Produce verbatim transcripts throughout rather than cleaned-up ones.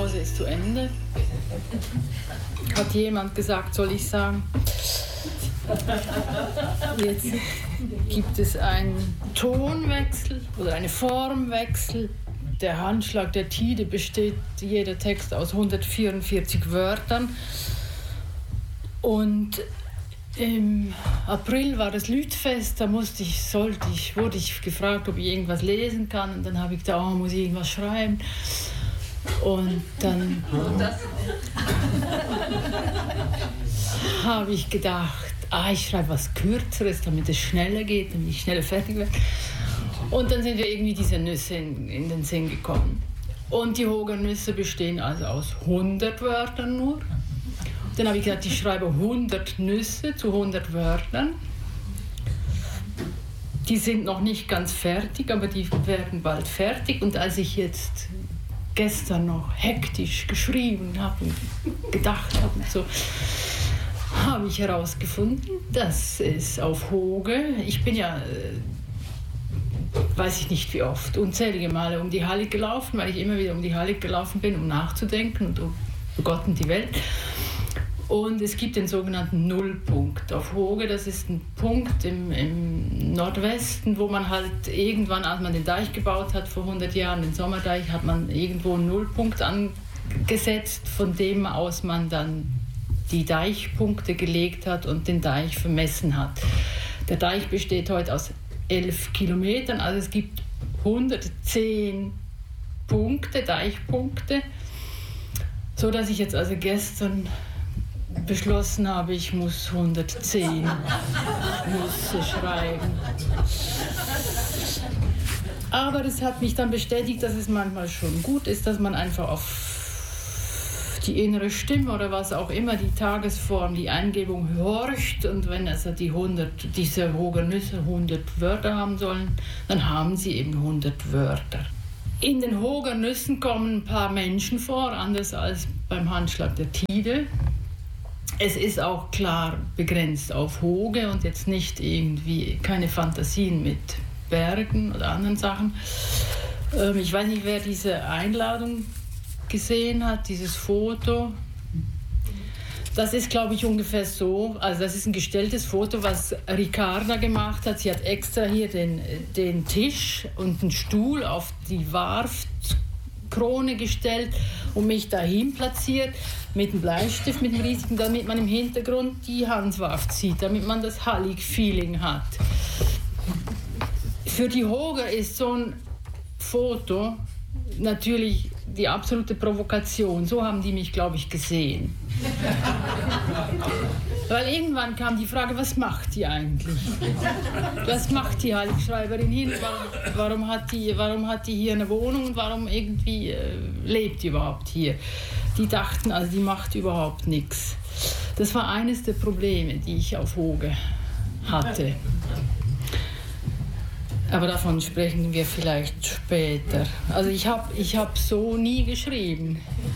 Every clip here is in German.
Pause ist zu Ende. Hat jemand gesagt, soll ich sagen? Jetzt gibt es einen Tonwechsel oder einen Formwechsel. Der Handschlag der Tide besteht jeder Text aus hundertvierundvierzig Wörtern. Und im April war das Lütfest, da musste ich, sollte ich, wurde ich gefragt, ob ich irgendwas lesen kann. Und dann habe ich gedacht, oh, muss ich irgendwas schreiben. Und dann habe ich gedacht, ah, ich schreibe was Kürzeres, damit es schneller geht, damit ich schneller fertig werde. Und dann sind wir irgendwie diese Nüsse in, in den Sinn gekommen. Und die Hogernüsse bestehen also aus hundert Wörtern nur. Dann habe ich gesagt, ich schreibe hundert Nüsse zu hundert Wörtern. Die sind noch nicht ganz fertig, aber die werden bald fertig. Und als ich jetzt gestern noch hektisch geschrieben habe und gedacht habe und so, habe ich herausgefunden, dass es auf Hoge, ich bin ja, weiß ich nicht wie oft, unzählige Male um die Halle gelaufen, weil ich immer wieder um die Halle gelaufen bin, um nachzudenken und um Gott und die Welt. Und es gibt den sogenannten Nullpunkt auf Hoge. Das ist ein Punkt im, im Nordwesten, wo man halt irgendwann, als man den Deich gebaut hat, vor hundert Jahren, den Sommerdeich, hat man irgendwo einen Nullpunkt angesetzt, von dem aus man dann die Deichpunkte gelegt hat und den Deich vermessen hat. Der Deich besteht heute aus elf Kilometern, also es gibt hundertzehn Punkte, Deichpunkte, so dass ich jetzt also gestern beschlossen habe, ich muss hundertzehn Nüsse schreiben. Aber das hat mich dann bestätigt, dass es manchmal schon gut ist, dass man einfach auf die innere Stimme oder was auch immer, die Tagesform, die Eingebung horcht. Und wenn also die hundert, diese Hogernüsse hundert Wörter haben sollen, dann haben sie eben hundert Wörter. In den Hogernüssen kommen ein paar Menschen vor, anders als beim Handschlag der Tide. Es ist auch klar begrenzt auf Hoge und jetzt nicht irgendwie keine Fantasien mit Bergen oder anderen Sachen. Ähm, ich weiß nicht, wer diese Einladung gesehen hat, dieses Foto. Das ist, glaube ich, ungefähr so, also das ist ein gestelltes Foto, was Ricarda gemacht hat. Sie hat extra hier den, den Tisch und einen Stuhl auf die Warfkrone gestellt und mich dahin platziert mit einem Bleistift, mit einem riesigen, damit man im Hintergrund die Handwaft sieht, damit man das Hallig-Feeling hat. Für die Hoger ist so ein Foto natürlich die absolute Provokation. So haben die mich, glaube ich, gesehen. Weil irgendwann kam die Frage, was macht die eigentlich? Was macht die Heiligschreiberin hin? Warum, warum, hat die, warum hat die hier eine Wohnung und warum irgendwie äh, lebt die überhaupt hier? Die dachten, also die macht überhaupt nichts. Das war eines der Probleme, die ich auf Hoge hatte. Aber davon sprechen wir vielleicht später. Also ich habe ich hab so nie geschrieben.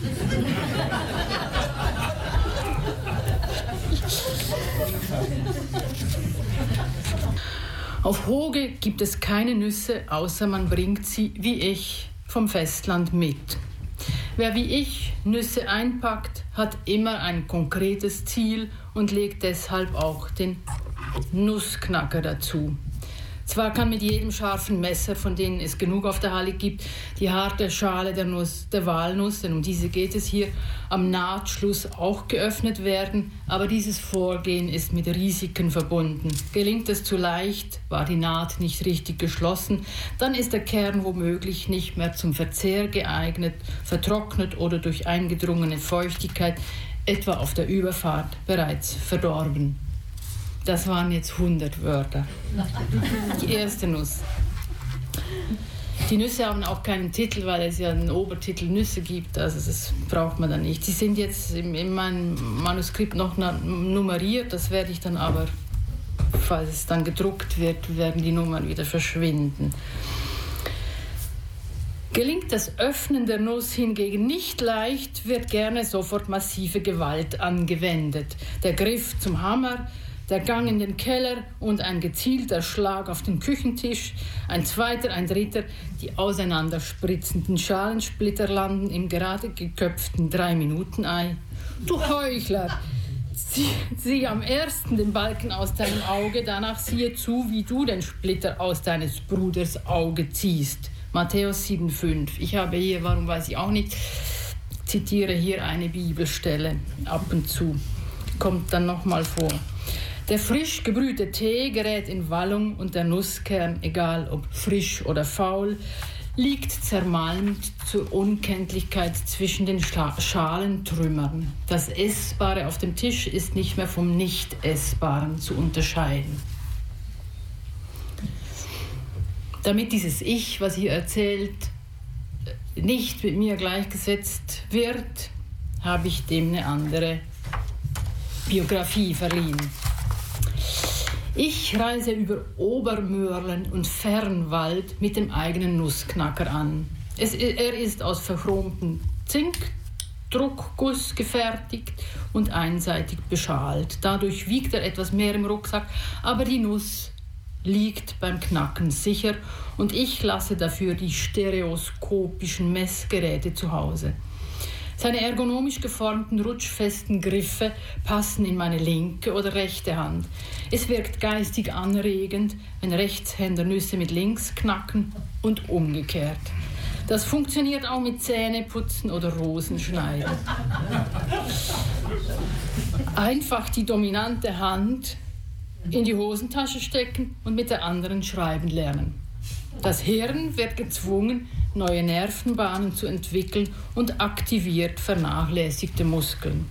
Auf Hoge gibt es keine Nüsse, außer man bringt sie, wie ich, vom Festland mit. Wer wie ich Nüsse einpackt, hat immer ein konkretes Ziel und legt deshalb auch den Nussknacker dazu. Zwar kann mit jedem scharfen Messer, von denen es genug auf der Halle gibt, die harte Schale der, Nuss, der Walnuss, denn um diese geht es hier, am Nahtschluss auch geöffnet werden, aber dieses Vorgehen ist mit Risiken verbunden. Gelingt es zu leicht, war die Naht nicht richtig geschlossen, dann ist der Kern womöglich nicht mehr zum Verzehr geeignet, vertrocknet oder durch eingedrungene Feuchtigkeit, etwa auf der Überfahrt, bereits verdorben. Das waren jetzt hundert Wörter. Die erste Nuss. Die Nüsse haben auch keinen Titel, weil es ja einen Obertitel Nüsse gibt. Also das braucht man dann nicht. Sie sind jetzt in meinem Manuskript noch nummeriert. Das werde ich dann aber, falls es dann gedruckt wird, werden die Nummern wieder verschwinden. Gelingt das Öffnen der Nuss hingegen nicht leicht, wird gerne sofort massive Gewalt angewendet. Der Griff zum Hammer Der Gang in den Keller und ein gezielter Schlag auf den Küchentisch, ein zweiter, ein dritter, die auseinanderspritzenden Schalensplitter landen im gerade geköpften Drei-Minuten-Ei. Du Heuchler! Sieh, sieh am ersten den Balken aus deinem Auge, danach siehe zu, wie du den Splitter aus deines Bruders Auge ziehst. Matthäus sieben fünf. Ich habe hier, warum weiß ich auch nicht, zitiere hier eine Bibelstelle ab und zu. Kommt dann nochmal vor. Der frisch gebrühte Tee gerät in Wallung und der Nusskern, egal ob frisch oder faul, liegt zermalmt zur Unkenntlichkeit zwischen den Schalentrümmern. Das Essbare auf dem Tisch ist nicht mehr vom Nicht-Essbaren zu unterscheiden. Damit dieses Ich, was hier erzählt, nicht mit mir gleichgesetzt wird, habe ich dem eine andere Biografie verliehen. Ich reise über Obermörlen und Fernwald mit dem eigenen Nussknacker an. Es, er ist aus verchromtem Zinkdruckguss gefertigt und einseitig beschalt. Dadurch wiegt er etwas mehr im Rucksack, aber die Nuss liegt beim Knacken sicher und ich lasse dafür die stereoskopischen Messgeräte zu Hause. Seine ergonomisch geformten, rutschfesten Griffe passen in meine linke oder rechte Hand. Es wirkt geistig anregend, wenn Rechtshänder Nüsse mit links knacken und umgekehrt. Das funktioniert auch mit Zähneputzen oder Rosenschneiden. Einfach die dominante Hand in die Hosentasche stecken und mit der anderen schreiben lernen. Das Hirn wird gezwungen, neue Nervenbahnen zu entwickeln und aktiviert vernachlässigte Muskeln.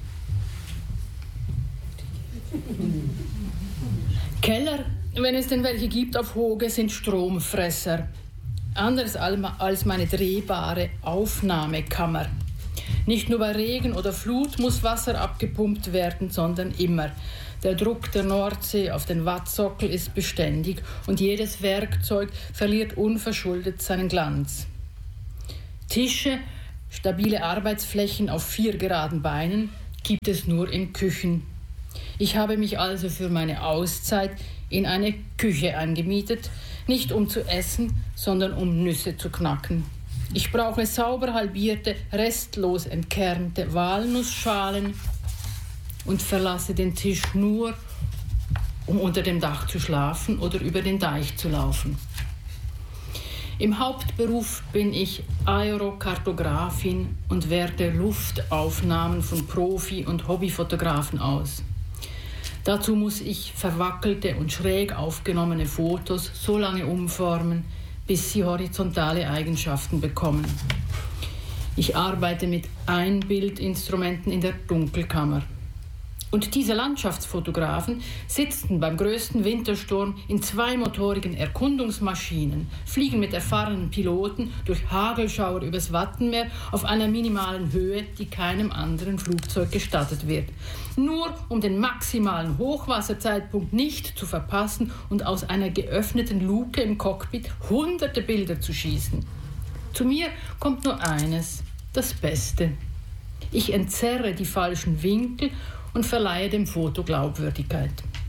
Keller, wenn es denn welche gibt auf Hoge, sind Stromfresser. Anders als meine drehbare Aufnahmekammer. Nicht nur bei Regen oder Flut muss Wasser abgepumpt werden, sondern immer. Der Druck der Nordsee auf den Wattsockel ist beständig und jedes Werkzeug verliert unverschuldet seinen Glanz. Tische, stabile Arbeitsflächen auf vier geraden Beinen gibt es nur in Küchen. Ich habe mich also für meine Auszeit in eine Küche eingemietet, nicht um zu essen, sondern um Nüsse zu knacken. Ich brauche sauber halbierte, restlos entkernte Walnussschalen und verlasse den Tisch nur, um unter dem Dach zu schlafen oder über den Deich zu laufen. Im Hauptberuf bin ich Aerokartografin und werte Luftaufnahmen von Profi- und Hobbyfotografen aus. Dazu muss ich verwackelte und schräg aufgenommene Fotos so lange umformen, bis sie horizontale Eigenschaften bekommen. Ich arbeite mit Einbildinstrumenten in der Dunkelkammer. Und diese Landschaftsfotografen sitzen beim größten Wintersturm in zweimotorigen Erkundungsmaschinen, fliegen mit erfahrenen Piloten durch Hagelschauer übers Wattenmeer auf einer minimalen Höhe, die keinem anderen Flugzeug gestattet wird. Nur um den maximalen Hochwasserzeitpunkt nicht zu verpassen und aus einer geöffneten Luke im Cockpit hunderte Bilder zu schießen. Zu mir kommt nur eines, das Beste. Ich entzerre die falschen Winkel und verleihe dem Foto Glaubwürdigkeit.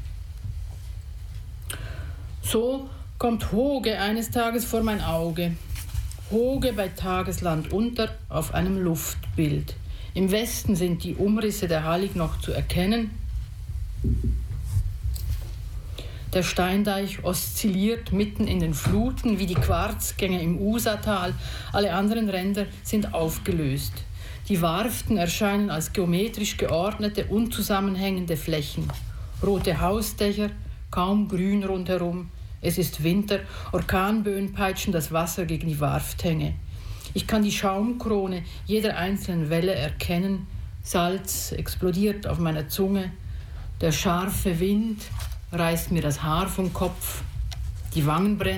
So kommt Hoge eines Tages vor mein Auge. Hoge bei Tagesland unter auf einem Luftbild. Im Westen sind die Umrisse der Hallig noch zu erkennen. Der Steindeich oszilliert mitten in den Fluten wie die Quarzgänge im Usatal. Alle anderen Ränder sind aufgelöst. Die Warften erscheinen als geometrisch geordnete, unzusammenhängende Flächen. Rote Hausdächer, kaum Grün rundherum. Es ist Winter, Orkanböen peitschen das Wasser gegen die Warfthänge. Ich kann die Schaumkrone jeder einzelnen Welle erkennen. Salz explodiert auf meiner Zunge. Der scharfe Wind reißt mir das Haar vom Kopf. Die Wangen brennen.